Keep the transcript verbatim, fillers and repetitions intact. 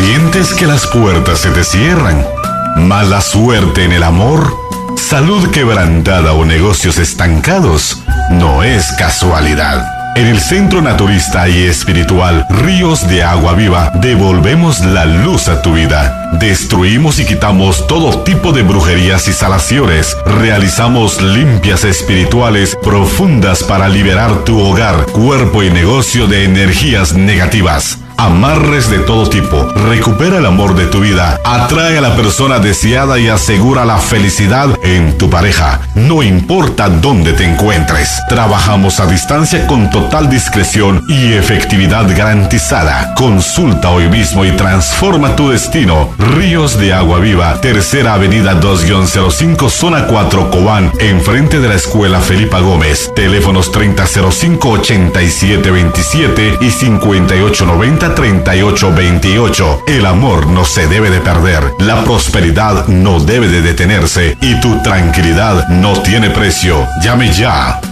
¿Sientes que las puertas se te cierran? ¿Mala suerte en el amor? ¿Salud quebrantada o negocios estancados? No es casualidad. En el Centro Naturista y Espiritual Ríos de Agua Viva devolvemos la luz a tu vida. Destruimos y quitamos todo tipo de brujerías y salaciones. Realizamos limpias espirituales profundas para liberar tu hogar, cuerpo y negocio de energías negativas. Amarres de todo tipo. Recupera el amor de tu vida. Atrae a la persona deseada y asegura la felicidad en tu pareja. No importa dónde te encuentres. Trabajamos a distancia con total discreción y efectividad garantizada. Consulta hoy mismo y transforma tu destino. Ríos de Agua Viva, Tercera Avenida dos cero cinco, Zona cuatro, Cobán, enfrente de la Escuela Felipa Gómez. Teléfonos treinta cero cinco, ochenta y siete veintisiete y cincuenta y ocho noventa, treinta y ocho veintiocho. El amor no se debe de perder, la prosperidad no debe de detenerse y tu tranquilidad no tiene precio. Llame ya.